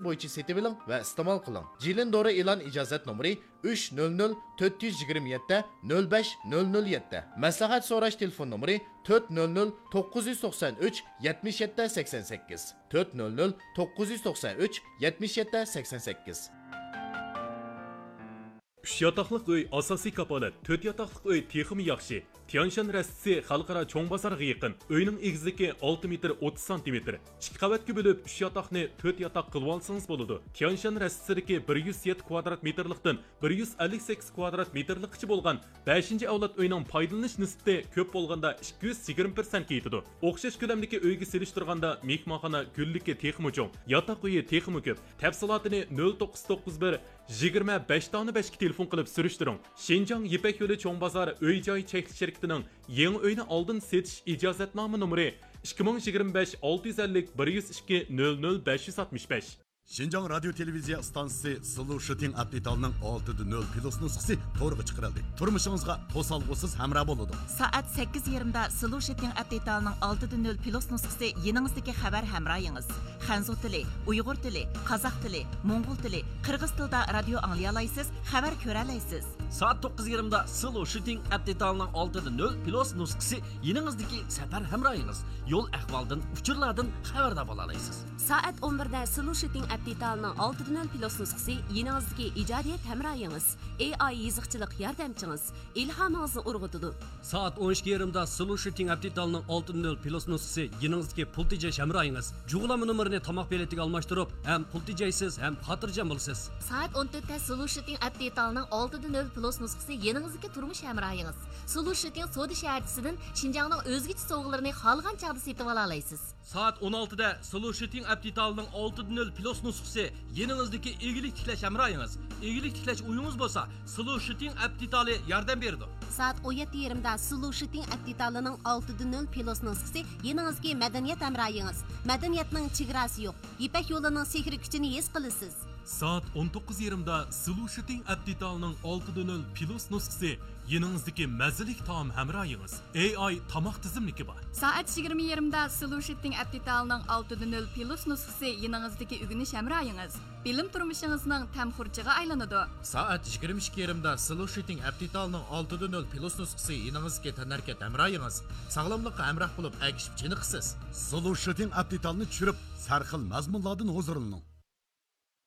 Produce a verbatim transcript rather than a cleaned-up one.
bo'yicha setib oling va iste'mol qiling. Jilin dori e'lon ijozat nomeri uch nol nol to'rt yuz yigirma yetti nol besh nol nol yetti. Maslahat so'rash telefon nomeri to'rt nol nol to'qqiz yuz to'qson uch yetmish yetti sakson sakkiz. to'rt nol nol to'qqiz yuz to'qson uch yetmish yetti sakson sakkiz. uch yotoqliq uy asosiy kapolat, to'rt yotoqliq uy texmi yaxshi. Tianshan rastisi xalqaro cho'ng bozorga yaqin. Uyning egizligi olti metr o'ttiz santimetr. ikki qavatga bo'lib uch yotoqni to'rt yotoq qilib olsangiz bo'ladi. Tianshan rastisidagi bir yuz yetti kvadrat metrlikdan bir yuz ellik sakkiz kvadrat metrlikcha bo'lgan beshinchi avlod uyning foydalanish nisbati ko'p bo'lganda ikki yuz yigirma persent yetadi. O'xshash ko'lamdagi uyga selishtirganda mehmonxona gullikka texmi cho'ng, yotoq uyi texmi ko'p. Tafsilotini nol to'qqiz to'qqiz bir yigirma besh besh ga telefon qilib surishtiring. Shenjang Yipak yo'li cho'ng bozor uy-joy cheklik shirkatining yangi uyni oldin setish ijozatnoma nomeri ikki ming yigirma besh olti yuz ellik bir yuz ikki nol nol besh yuz oltmish besh. Şinjan Radyo Televiziya stansiyasi Sulu Shooting Update'ning olti nol plus nusxasi to'g'ri chiqarildi. Turmushingizga to'salg'usiz hamroh bo'ladi. Soat sakkiz yarim da Sulu Shooting Update'ning olti nol plus nusxasi yeningizdagi xabar hamrohingiz. Xanzu tili, Uyg'ur tili, Qozoq tili, Mo'ng'ul tili, Qirg'iz tilida radio anglay olasiz, xabar ko'ra olasiz. Soat to'qqiz yarim da Sulu Shooting Update'ning olti nol plus nusxasi yeningizdagi safar hamrohingiz. Yo'l ahvoldan, uchurlardan xabardor bo'la olasiz. Soat o'n bir da Sulu Shooting Update'ning olti nol plus nusxasi yeningizdagi ijodiyat hamrohingiz, A I yiziqchilik yordamchingiz, ilhomingizni urg'utadi. Soat o'n ikki yarim da Sulu Shooting Update'ning olti nol plus nusxasi yeningizdagi pul tejash hamrohingiz. Jug'lama nomerini tomoq beletiga almashtirib, ham pul tejaysiz, ham xotirjam bo'lasiz. Soat o'n to'rt da Sulu Shooting Update'ning olti nol plus nusxasi yeningizdagi turmush hamrohingiz. Sulu Shooting Soda shaharchisidan Xinjiangning o'zgacha sovg'alarini xolgan chaqda setib ola olasiz. Soat o'n olti da Sulu Shooting Update'ning olti nol plus nusxasi yeningizdagi egilik tiklash hamrohingiz. Egilik tiklash uyingiz bo'lsa, Sulu Shooting Update'li yordam beradi. Soat o'n yetti yarim da Sulu Shooting Update'ning olti nol plus nusxasi yeningizdagi madaniyat hamrohingiz. Madaniyatning chegarasi yo'q. Yipak yo'lining sehri kuchini his qilasiz. Soat o'n to'qqiz yarim da Sulu Shooting Update'ning olti nol plus nusxasi yeningizdagi mazalik taom hamrohingiz. A I tomoq tizimligi bor. Soat yigirma yarim da Sulu Shooting Update'ning olti nol plus nusxasi yeningizdagi o'g'inish hamrohingiz. Bilim turmushingizning tamxurchiga aylanadi. Soat yigirma ikki yarim da Sulu Shooting Update'ning olti nol plus nusxasi yeningizga tanarkat hamrohingiz. Sog'lomlikqa hamroh bo'lib, agishib chiniqsiz. Sulu Shooting Update'ni tushirib, sarxil mazmunlardan huzurlaning.